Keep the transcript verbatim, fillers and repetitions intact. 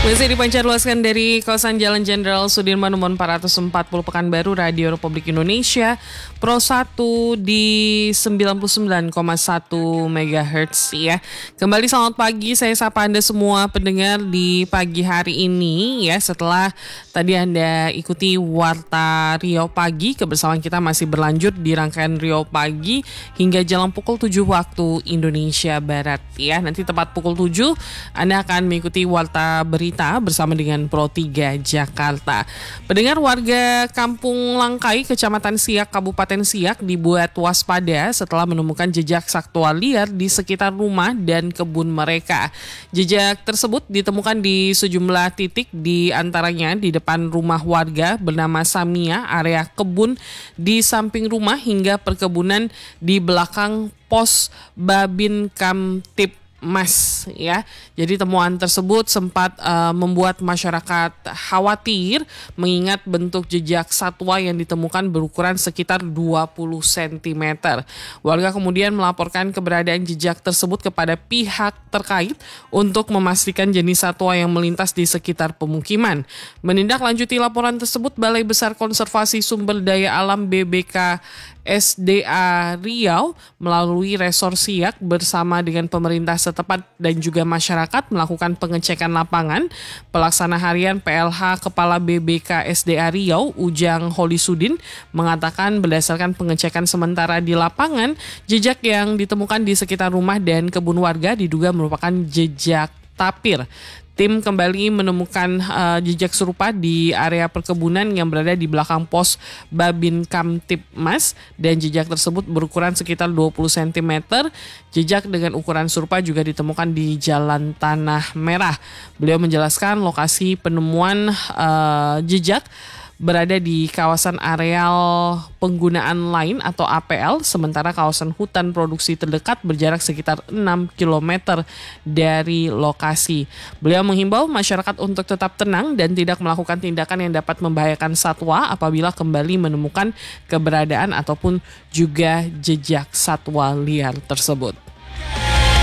Masih dipancarluaskan dari kawasan Jalan Jenderal Sudirman nomor empat ratus empat puluh Pekanbaru, Radio Republik Indonesia Pro satu di sembilan puluh sembilan koma satu megahertz ya. Kembali selamat pagi, saya sapa Anda semua pendengar di pagi hari ini ya. Setelah tadi Anda ikuti Warta Riau Pagi, kebersamaan kita masih berlanjut di rangkaian Riau Pagi hingga jelang pukul tujuh waktu Indonesia Barat ya. Nanti tepat pukul tujuh Anda akan mengikuti Warta Berita bersama dengan Pro tiga Jakarta. Pendengar, warga Kampung Langkai, Kecamatan Siak, Kabupaten Siak dibuat waspada setelah menemukan jejak satwa liar di sekitar rumah dan kebun mereka. Jejak tersebut ditemukan di sejumlah titik, di antaranya di depan rumah warga bernama Samia, area kebun di samping rumah hingga perkebunan di belakang pos Babin Kamtip Mas ya. Jadi temuan tersebut sempat uh, membuat masyarakat khawatir mengingat bentuk jejak satwa yang ditemukan berukuran sekitar dua puluh sentimeter. Warga kemudian melaporkan keberadaan jejak tersebut kepada pihak terkait untuk memastikan jenis satwa yang melintas di sekitar pemukiman. Menindaklanjuti laporan tersebut, Balai Besar Konservasi Sumber Daya Alam B B K S D A Riau melalui Resor Siak bersama dengan pemerintah setempat dan juga masyarakat melakukan pengecekan lapangan. Pelaksana harian P L H Kepala B B K S D A Riau, Ujang Holisudin, mengatakan berdasarkan pengecekan sementara di lapangan, jejak yang ditemukan di sekitar rumah dan kebun warga diduga merupakan jejak tapir. Tim kembali menemukan uh, jejak serupa di area perkebunan yang berada di belakang pos Babin Kamtipmas dan jejak tersebut berukuran sekitar dua puluh sentimeter. Jejak dengan ukuran serupa juga ditemukan di Jalan Tanah Merah. Beliau menjelaskan lokasi penemuan uh, jejak berada di kawasan areal penggunaan lain atau A P L, sementara kawasan hutan produksi terdekat berjarak sekitar enam kilometer dari lokasi. Beliau menghimbau masyarakat untuk tetap tenang dan tidak melakukan tindakan yang dapat membahayakan satwa apabila kembali menemukan keberadaan ataupun juga jejak satwa liar tersebut.